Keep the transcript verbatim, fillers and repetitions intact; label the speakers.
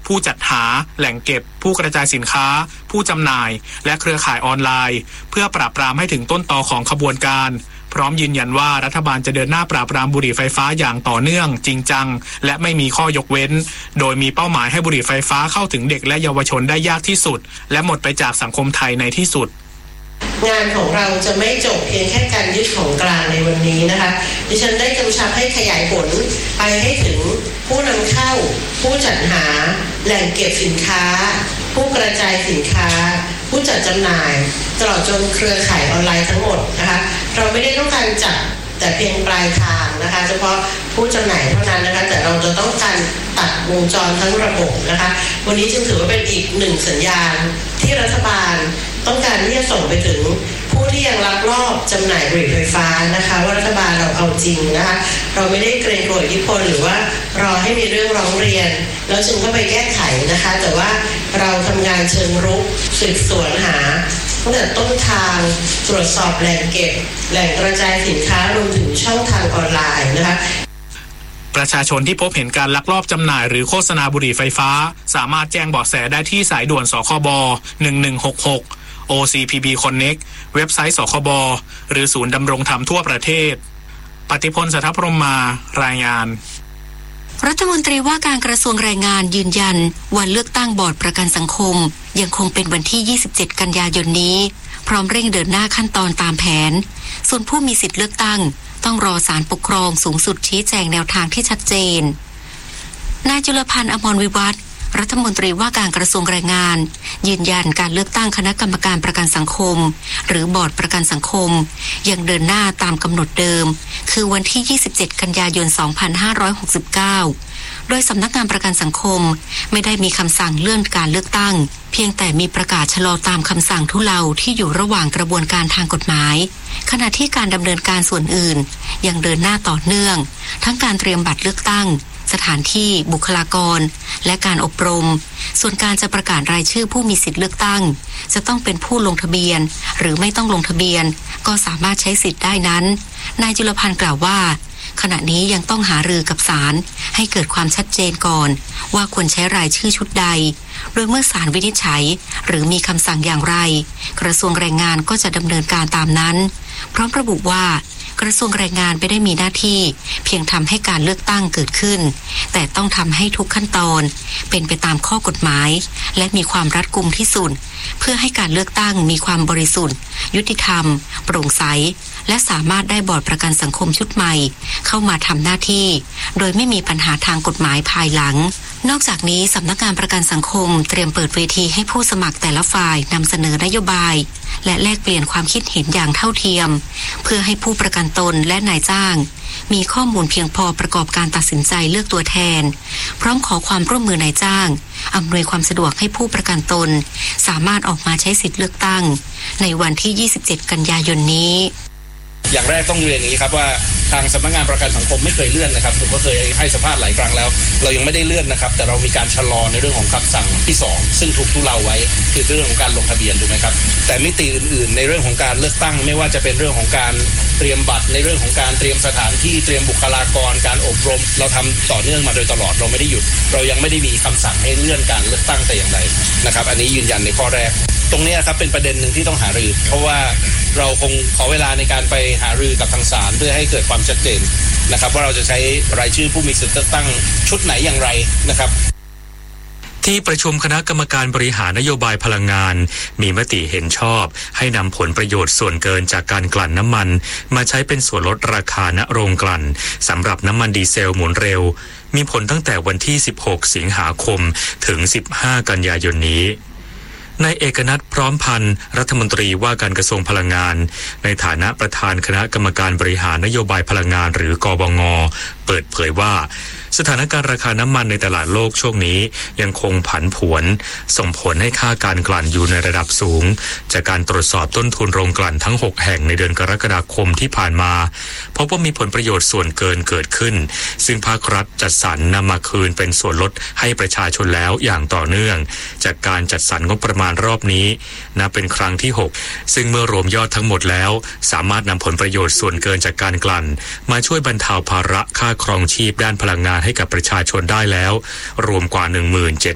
Speaker 1: ผู้จัดหาแหล่งเก็บผู้กระจายสินค้าผู้จำหน่ายและเครือข่ายออนไลน์เพื่อปราบปรามให้ถึงต้นตอของขบวนการพร้อมยืนยันว่ารัฐบาลจะเดินหน้าปราบปรามบุหรี่ไฟฟ้าอย่างต่อเนื่องจริงจังและไม่มีข้อยกเว้นโดยมีเป้าหมายให้บุหรี่ไฟฟ้าเข้าถึงเด็กและเยาวชนได้ยากที่สุดและหมดไปจากสังคมไทยในที่สุด
Speaker 2: งานของเราจะไม่จบเพียงแค่การยึดของกลางในวันนี้นะคะดิฉันได้กำชับให้ขยายผลไปให้ถึงผู้นำเข้าผู้จัดหาแหล่งเก็บสินค้าผู้กระจายสินค้าผู้จัดจำหน่ายตลอดจนเครือข่ายออนไลน์ทั้งหมดนะคะเราไม่ได้ต้องการจับแต่เพียงปลายทางนะคะเฉพาะผู้จำหน่ายเท่านั้นนะคะแต่เราจะต้องการตัดวงจรทั้งระบบนะคะวันนี้จึงถือว่าเป็นอีกหนึ่งสัญญาณที่รัฐบาลต้องการที่จะส่งไปถึงผู้ที่ยังลักลอบจำหน่ายบุหรี่ไฟฟ้านะคะว่ารัฐบาลเราเอาจริงนะคะเราไม่ได้เกรงกลัวอิทธิพลหรือว่ารอให้มีเรื่องร้องเรียนแล้วจึงเข้าไปแก้ไขนะคะแต่ว่าเราทำงานเชิงรุกสืบสวนหาตั้งแต่ต้นทางตรวจสอบแหล่งเก็บแหล่งกระจายสินค้ารวมถึงช่องทางออนไลน์นะคะ
Speaker 1: ประชาชนที่พบเห็นการลักลอบจำหน่ายหรือโฆษณาบุหรี่ไฟฟ้าสามารถแจ้งเบาะแสได้ที่สายด่วนสคบหนึ่งหนึ่งหกหก โอ ซี พี บี Connect เว็บไซต์สคบหรือศูนย์ดำรงธรรมทั่วประเทศปฏิพล สัทธพรหมารายงาน
Speaker 3: รัฐมนตรีว่าการกระทรวงแรงงานยืนยันวันเลือกตั้งบอร์ดประกันสังคมยังคงเป็นวันที่ยี่สิบเจ็ดกันยายนนี้พร้อมเร่งเดินหน้าขั้นตอนตามแผนส่วนผู้มีสิทธิ์เลือกตั้งต้องรอศาลปกครองสูงสุดชี้แจงแนวทางที่ชัดเจนนายจุลพันธ์อมรวิวัฒน์รัฐมนตรีว่าการกระทรวงแรงงานยืนยันการเลือกตั้งคณะกรรมการประกันสังคมหรือบอร์ดประกันสังคมยังเดินหน้าตามกำหนดเดิมคือวันที่ยี่สิบเจ็ดกันยายนสองพันห้าร้อยหกสิบเก้าโดยสำนักงานประกันสังคมไม่ได้มีคำสั่งเลื่อนการเลือกตั้งเพียงแต่มีประกาศชะลอตามคำสั่งทุเลาที่อยู่ระหว่างกระบวนการทางกฎหมายขณะที่การดำเนินการส่วนอื่นยังเดินหน้าต่อเนื่องทั้งการเตรียมบัตรเลือกตั้งสถานที่บุคลากรและการอบรมส่วนการจะประกาศรายชื่อผู้มีสิทธิ์เลือกตั้งจะต้องเป็นผู้ลงทะเบียนหรือไม่ต้องลงทะเบียนก็สามารถใช้สิทธิ์ได้นั้นนายจุลพันธ์กล่าวว่าขณะนี้ยังต้องหารือกับศาลให้เกิดความชัดเจนก่อนว่าควรใช้รายชื่อชุดใดโดยเมื่อศาลวินิจฉัยหรือมีคำสั่งอย่างไรกระทรวงแรงงานก็จะดำเนินการตามนั้นพร้อมระบุว่ากระทรวงแรงงานไม่ได้มีหน้าที่เพียงทำให้การเลือกตั้งเกิดขึ้นแต่ต้องทำให้ทุกขั้นตอนเป็นไปตามข้อกฎหมายและมีความรัดกุมที่สุดเพื่อให้การเลือกตั้งมีความบริสุทธิ์ยุติธรรมโปร่งใสและสามารถได้บอร์ดประกันสังคมชุดใหม่เข้ามาทำหน้าที่โดยไม่มีปัญหาทางกฎหมายภายหลังนอกจากนี้สำนักงานประกันสังคมเตรียมเปิดเวทีให้ผู้สมัครแต่ละฝ่ายนำเสนอนโยบายและแลกเปลี่ยนความคิดเห็นอย่างเท่าเทียมเพื่อให้ผู้ประกันตนและนายจ้างมีข้อมูลเพียงพอประกอบการตัดสินใจเลือกตัวแทนพร้อมขอความร่วมมือนายจ้างอำนวยความสะดวกให้ผู้ประกันตนสามารถออกมาใช้สิทธิเลือกตั้งในวันที่ยี่สิบเจ็ดกันยายนนี้
Speaker 4: อย่างแรกต้องเรียนอย่างนี้ครับว่าทางสำนักงานประกันสังคมไม่เคยเลื่อนนะครับผมก็เคยให้สัมภาษณ์หลายครั้งแล้วเรายังไม่ได้เลื่อนนะครับแต่เรามีการชะลอในเรื่องของคำสั่งที่สองซึ่งถูกทุเลาไว้คือเรื่องของการลงทะเบียนถูกไหมครับแต่มิติอื่นๆในเรื่องของการเลือกตั้งไม่ว่าจะเป็นเรื่องของการเตรียมบัตรในเรื่องของการเตรียมสถานที่เตรียมบุคลากรการอบรมเราทำต่อเนื่องมาโดยตลอดเราไม่ได้หยุดเรายังไม่ได้มีคำสั่งให้เลื่อนการเลือกตั้งแต่อย่างใดนะครับอันนี้ยืนยันในข้อแรกตรงนี้ครับเป็นประเด็นหนึ่งที่ต้องหารือเพราะว่าเราคงขอเวลาในการไปหารือกับทางศาลเพื่อให้เกิดความชัดเจนนะครับว่าเราจะใช้รายชื่อผู้มีสิทธิ์เลือกตั้งชุดไหนอย่างไรนะครับ
Speaker 5: ที่ประชุมคณะกรรมการบริหารนโยบายพลังงานมีมติเห็นชอบให้นำผลประโยชน์ส่วนเกินจากการกลั่นน้ำมันมาใช้เป็นส่วนลดราคาณโรงกลั่นสำหรับน้ำมันดีเซลหมุนเร็วมีผลตั้งแต่วันที่สิบหกสิงหาคมถึงสิบห้ากันยายนนี้นายเอกนัทพร้อมพันธ์รัฐมนตรีว่าการกระทรวงพลังงานในฐานะประธานคณะกรรมการบริหารนโยบายพลังงานหรือกบง.เปิดเผยว่าสถานการณ์ราคาน้ำมันในตลาดโลกช่วงนี้ยังคงผันผวนส่งผลให้ค่าการกลั่นอยู่ในระดับสูงจากการตรวจสอบต้นทุนโรงกลั่นทั้งหกแห่งในเดือนกรกฎาคมที่ผ่านมาพบว่ามีผลประโยชน์ส่วนเกินเกิดขึ้นซึ่งภาครัฐจัดสรรนำมาคืนเป็นส่วนลดให้ประชาชนแล้วอย่างต่อเนื่องจากการจัดสรรงบประมาณรอบนี้นับเป็นครั้งที่หกซึ่งเมื่อรวมยอดทั้งหมดแล้วสามารถนำผลประโยชน์ส่วนเกินจากการกลั่นมาช่วยบรรเทาภาระค่าครองชีพด้านพลังงานให้กับประชาชนได้แล้วรวมกว่า หนึ่งหมื่นเจ็ด